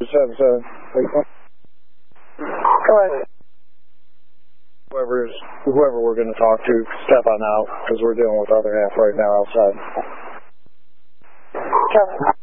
just have go ahead. Whoever we're going to talk to, step on out, because we're dealing with the other half right now outside. Kevin.